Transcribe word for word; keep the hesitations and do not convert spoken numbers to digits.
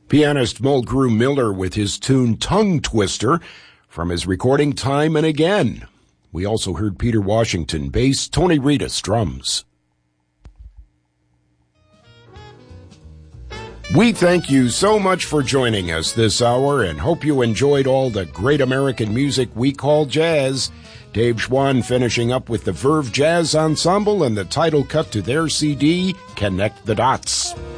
Pianist Mulgrew Miller with his tune Tongue Twister from his recording Time and Again. We also heard Peter Washington, bass, Tony Reedus, drums. We thank you so much for joining us this hour and hope you enjoyed all the great American music we call jazz. Dave Schwann finishing up with the Verve Jazz Ensemble and the title cut to their C D, Connect the Dots.